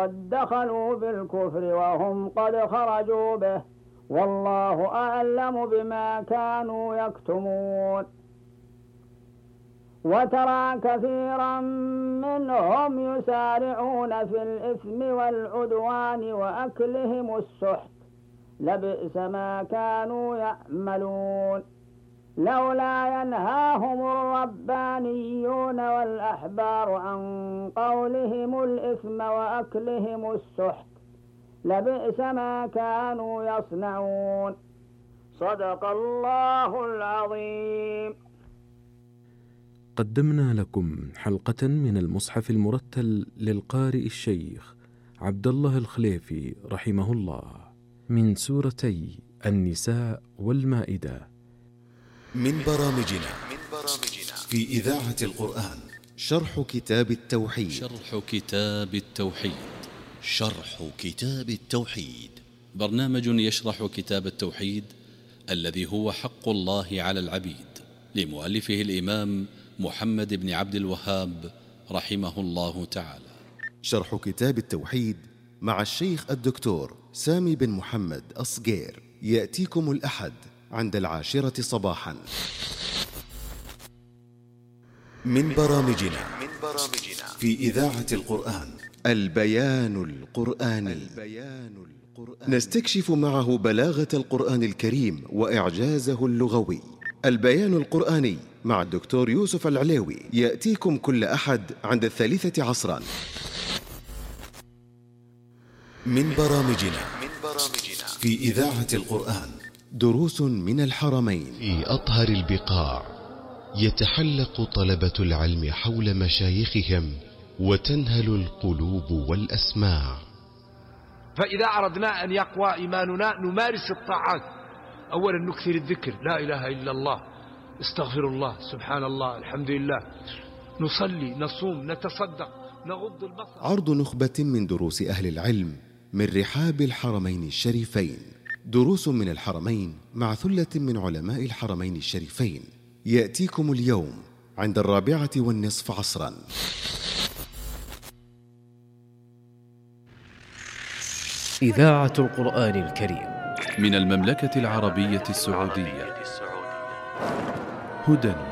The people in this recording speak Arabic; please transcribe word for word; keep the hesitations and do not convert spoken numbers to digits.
قد دخلوا بالكفر وهم قد خرجوا به والله أعلم بما كانوا يكتمون. وترى كثيرا منهم يسارعون في الإثم والعدوان وأكلهم السحت لبئس ما كانوا يعملون. لولا ينهاهم الربانيون والأحبار عن قولهم الإثم وأكلهم السحت لبئس ما كانوا يصنعون. صدق الله العظيم. قدمنا لكم حلقة من المصحف المرتل للقارئ الشيخ عبد الله الخليفي رحمه الله من سورتي النساء والمائدة من برامجنا في إذاعة القرآن شرح كتاب التوحيد شرح كتاب التوحيد شرح كتاب التوحيد برنامج يشرح كتاب التوحيد الذي هو حق الله على العبيد لمؤلفه الإمام محمد بن عبد الوهاب رحمه الله تعالى. شرح كتاب التوحيد مع الشيخ الدكتور سامي بن محمد أصغير يأتيكم الأحد عند العاشرة صباحا. من برامجنا في إذاعة القرآن البيان القرآني. نستكشف معه بلاغة القرآن الكريم وإعجازه اللغوي. البيان القرآني مع الدكتور يوسف العليوي يأتيكم كل أحد عند الثالثة عصرا. من برامجنا في إذاعة القرآن دروس من الحرمين. في أطهر البقاع يتحلق طلبة العلم حول مشايخهم وتنهل القلوب والأسماع. فإذا أردنا أن يقوى إيماننا نمارس الطاعات. أولا نكثر الذكر، لا إله إلا الله، استغفر الله، سبحان الله، الحمد لله، نصلي، نصوم، نتصدق، نغض البصر. عرض نخبة من دروس أهل العلم من رحاب الحرمين الشريفين. دروس من الحرمين مع ثلة من علماء الحرمين الشريفين يأتيكم اليوم عند الرابعة والنصف عصرا. إذاعة القرآن الكريم من المملكة العربية السعودية. هدى